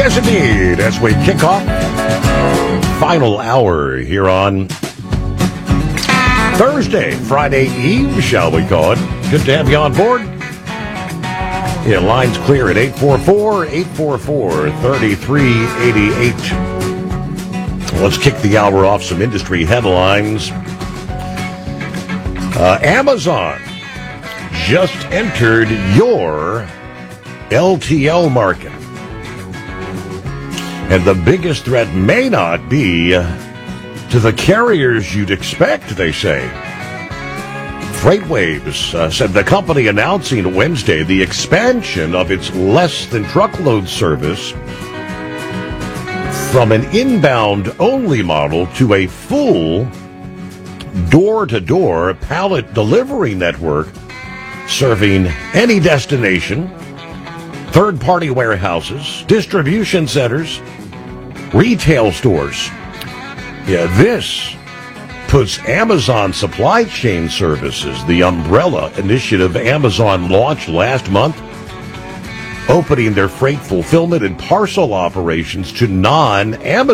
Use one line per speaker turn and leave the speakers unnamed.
Yes, indeed. As we kick off final hour here on Thursday, Friday Eve, shall we call it. Good to have you on board. Yeah, line's clear at 844-844-3388. Let's kick the hour off. Some industry headlines. Amazon just entered your LTL market. And the biggest threat may not be to the carriers you'd expect, they say. FreightWaves said the company announcing Wednesday the expansion of its less-than-truckload service from an inbound-only model to a full door-to-door pallet delivery network serving any destination, third-party warehouses, distribution centers, retail stores. Yeah, this puts Amazon Supply Chain Services, the umbrella initiative Amazon launched last month, opening their freight fulfillment and parcel operations to non-Amazon